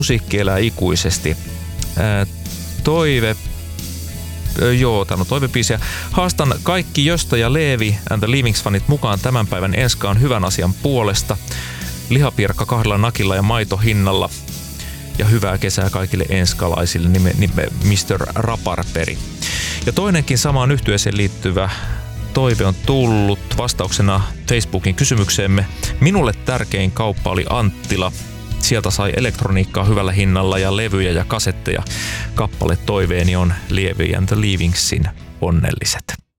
musiikki elää ikuisesti. Toivebiisiä. Haastan kaikki Josta ja Leevi and the Leavings-fanit mukaan tämän päivän Enskaan hyvän asian puolesta. Lihapiirakka 2 nakilla ja maito hinnalla. Ja hyvää kesää kaikille enskalaisille, Mr. Raparperi. Ja toinenkin samaan yhtyeeseen liittyvä toive on tullut vastauksena Facebookin kysymykseemme. Minulle tärkein kauppa oli Anttila. Sieltä sai elektroniikkaa hyvällä hinnalla ja levyjä ja kasetteja. Kappale toiveeni on Leevi and the Leavingsin Onnelliset.